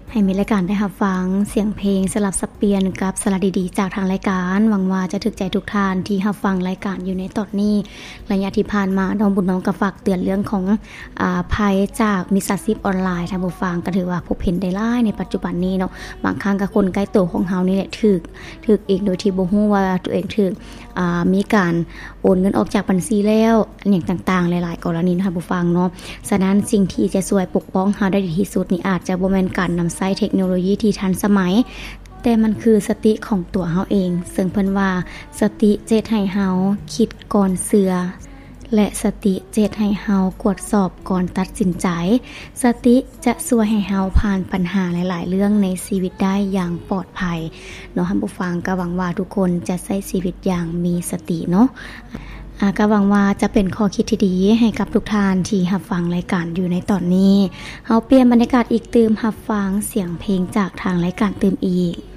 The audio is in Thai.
ให้มีรายการได้รับฟังเสียงเพลงสลับสับเปลี่ยนกับสาระดีๆจากทางรายการหวังว่าจะถึกใจทุกท่านที่รับฟังรายการอยู่ในตอนนี้ระยะที่ผ่านมาน้องบุญน้องก็ฝากเตือนเรื่องของภัยจากมิจฉาชีพออนไลน์ท่านผู้ฟังก็ถือว่าพบเห็นได้หลายในปัจจุบันนี้เนาะบางครั้งก็คนใกล้ตัวของเฮานี่แหละถึกอีกโดยที่บ่ฮู้ว่าตัวเองถึกมีการโอนเงินออกจากบัญชีแล้วอย่างต่างๆหลายๆกรณีท่านผู้ฟังเนาะฉะนั้นสิ่งที่จะช่วยปกป้องเฮาได้ดีที่สุดนี่อาจจะบ่แม่นการนำใช้เทคโนโลยีที่ทันสมัยแต่มันคือสติของตัวเฮาเองซึ่งเพิ่นว่าสติเจตให้เฮาคิดก่อนเชื่อและสติเจตให้เฮากวดสอบก่อนตัดสินใจสติจะช่วยให้เฮาผ่านปัญหาหลายๆเรื่องในชีวิตได้อย่างปลอดภัยเนาะท่านผู้ฟังก็หวังว่าทุกคนจะใช้ชีวิตอย่างมีสติเนาะก็หวังว่าจะเป็นข้อคิดที่ดีให้กับทุกท่านที่รับฟังรายการอยู่ในตอนนี้เฮาเปลี่ยนบรรยากาศอีกตื่มรับฟังเสียงเพลงจากทางรายการตื่มอีก